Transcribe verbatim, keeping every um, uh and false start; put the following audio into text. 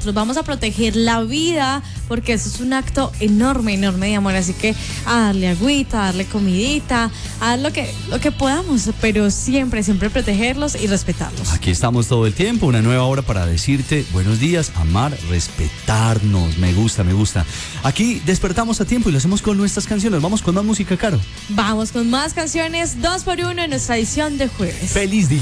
nosotros. Vamos a proteger la vida porque eso es un acto enorme, enorme de amor. Así que a darle agüita, a darle comidita, a dar lo que, lo que podamos, pero siempre, siempre protegerlos y respetarlos. Aquí estamos todo el tiempo, una nueva hora para decirte buenos días, amar, respetarnos. Me gusta, me gusta. Aquí despertamos a tiempo y lo hacemos con nuestras canciones. Vamos con más música, Caro. Vamos con más canciones, dos por uno en nuestra edición de jueves. Feliz día.